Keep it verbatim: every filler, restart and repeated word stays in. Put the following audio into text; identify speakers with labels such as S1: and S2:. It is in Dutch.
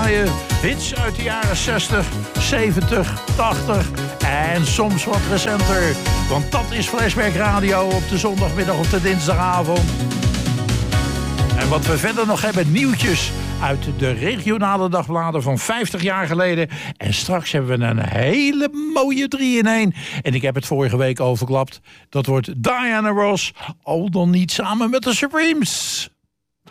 S1: draaien. Hits uit de jaren zestig, zeventig, tachtig en soms wat recenter. Want dat is Flashback Radio op de zondagmiddag of de dinsdagavond. En wat we verder nog hebben, nieuwtjes uit de regionale dagbladen van vijftig jaar geleden. En straks hebben we een hele mooie drie in één. En ik heb het vorige week overklapt. Dat wordt Diana Ross, al dan niet samen met de Supremes.